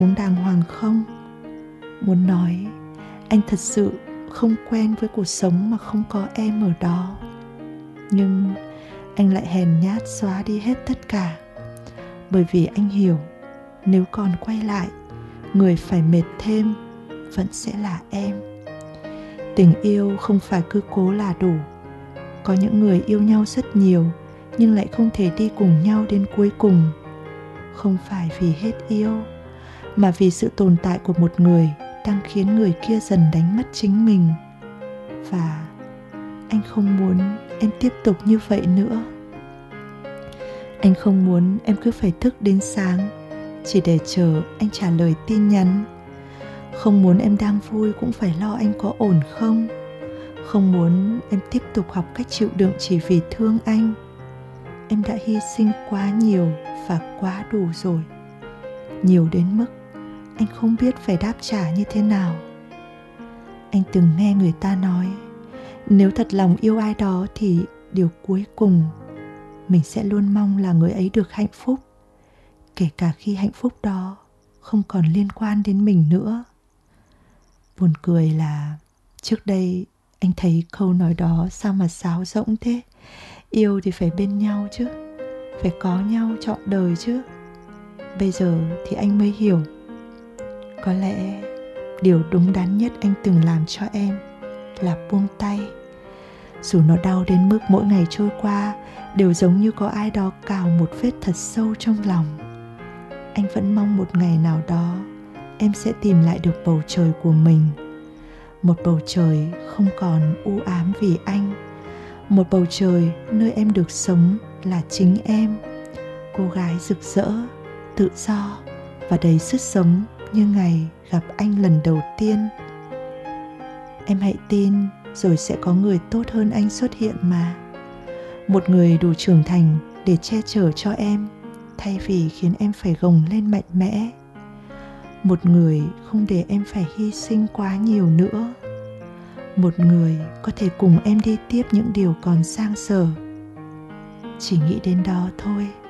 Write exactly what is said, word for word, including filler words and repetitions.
uống đàng hoàng không? Muốn nói, anh thật sự không quen với cuộc sống mà không có em ở đó. Nhưng anh lại hèn nhát xóa đi hết tất cả. Bởi vì anh hiểu, nếu còn quay lại, người phải mệt thêm vẫn sẽ là em. Tình yêu không phải cứ cố là đủ. Có những người yêu nhau rất nhiều nhưng lại không thể đi cùng nhau đến cuối cùng. Không phải vì hết yêu, mà vì sự tồn tại của một người đang khiến người kia dần đánh mất chính mình. Và anh không muốn em tiếp tục như vậy nữa. Anh không muốn em cứ phải thức đến sáng chỉ để chờ anh trả lời tin nhắn. Không muốn em đang vui cũng phải lo anh có ổn không. Không muốn em tiếp tục học cách chịu đựng chỉ vì thương anh. Em đã hy sinh quá nhiều và quá đủ rồi. Nhiều đến mức anh không biết phải đáp trả như thế nào. Anh từng nghe người ta nói, nếu thật lòng yêu ai đó thì điều cuối cùng mình sẽ luôn mong là người ấy được hạnh phúc, kể cả khi hạnh phúc đó không còn liên quan đến mình nữa. Buồn cười là trước đây anh thấy câu nói đó sao mà sáo rỗng thế. Yêu thì phải bên nhau chứ, phải có nhau trọn đời chứ. Bây giờ thì anh mới hiểu, có lẽ điều đúng đắn nhất anh từng làm cho em là buông tay. Dù nó đau đến mức mỗi ngày trôi qua đều giống như có ai đó cào một vết thật sâu trong lòng. Anh vẫn mong một ngày nào đó em sẽ tìm lại được bầu trời của mình. Một bầu trời không còn u ám vì anh. Một bầu trời nơi em được sống là chính em. Cô gái rực rỡ, tự do và đầy sức sống như ngày gặp anh lần đầu tiên. Em hãy tin rồi sẽ có người tốt hơn anh xuất hiện mà. Một người đủ trưởng thành để che chở cho em, thay vì khiến em phải gồng lên mạnh mẽ. Một người không để em phải hy sinh quá nhiều nữa. Một người có thể cùng em đi tiếp những điều còn dang dở. Chỉ nghĩ đến đó thôi,